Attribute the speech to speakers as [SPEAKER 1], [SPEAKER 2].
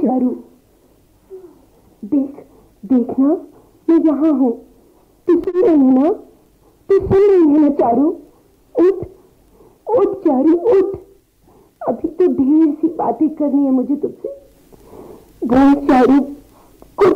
[SPEAKER 1] चारू, देख देखना, मैं यहाँ हूँ। तू सुन रही है ना? तू सुन रही है ना चारू? उठ उठ चारू, उठ। अभी तो ढेर सी बातें करनी है मुझे तुझसे। बोल चारू,